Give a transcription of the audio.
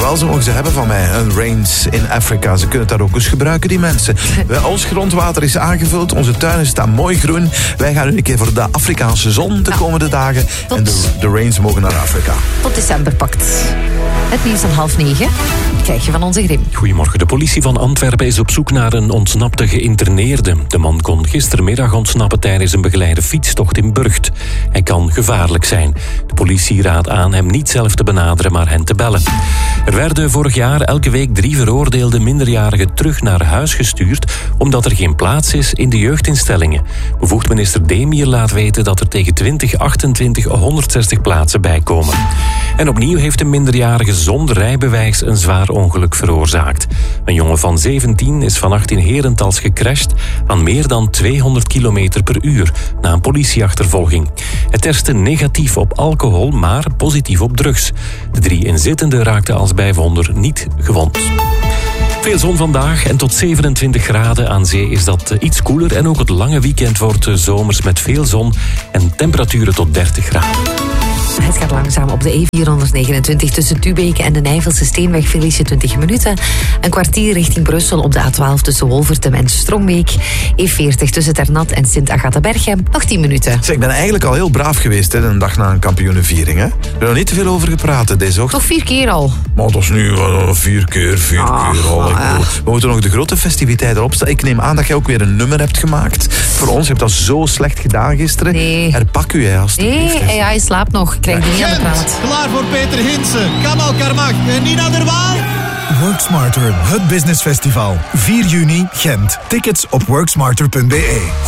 Jawel, ze mogen ze hebben van mij. Een Rains in Afrika. Ze kunnen het daar ook eens gebruiken, die mensen. Ons grondwater is aangevuld. Onze tuinen staan mooi groen. Wij gaan nu een keer voor de Afrikaanse zon de komende dagen. En de Rains mogen naar Afrika. Tot december pakt. Het nieuws van 8:30 krijg je van onze Grim. Goedemorgen. De politie van Antwerpen is op zoek naar een ontsnapte geïnterneerde. De man kon gistermiddag ontsnappen tijdens een begeleide fietstocht in Burgt. Hij kan gevaarlijk zijn. De politie raadt aan hem niet zelf te benaderen, maar hen te bellen. Er werden vorig jaar elke week 3 veroordeelde minderjarigen terug naar huis gestuurd, omdat er geen plaats is in de jeugdinstellingen. Bevoegd minister Demir laat weten dat er tegen 2028 160 plaatsen bijkomen. En opnieuw heeft een minderjarige zonder rijbewijs een zwaar ongeluk veroorzaakt. Een jongen van 17 is vannacht in Herentals gecrashed aan meer dan 200 km per uur na een politieachtervolging. Het testte negatief op alcohol, maar positief op drugs. De 3 inzittenden raakten als bijvonder niet gewond. Veel zon vandaag en tot 27 graden. Aan zee is dat iets koeler en ook het lange weekend wordt zomers met veel zon en temperaturen tot 30 graden. Het gaat langzaam op de E429 tussen Tubeke en de Nijvelse Steenweg, verlies je 20 minuten. Een kwartier richting Brussel op de A12 tussen Wolvertem en Strombeek. E40 tussen Ternat en Sint-Agatha-Berchem, nog 10 minuten. Zeg, ik ben eigenlijk al heel braaf geweest, hè, een dag na een kampioenenviering. Hè. We hebben er niet te veel over gepraat deze ochtend. Toch 4 keer al. Maar dat is nu 4 keer al. We moeten nog de grote festiviteiten opstellen. Ik neem aan dat jij ook weer een nummer hebt gemaakt. Voor ons, je hebt dat zo slecht gedaan gisteren. Nee. Herpak u, hè, alstublieft. Nee, hij slaapt nog. Ik krijg die niet aan de praat. Klaar voor Peter Hinsen, Kamal Karmach en Nina der Waal. Work Smarter, het business festival. 4 juni, Gent. Tickets op worksmarter.be.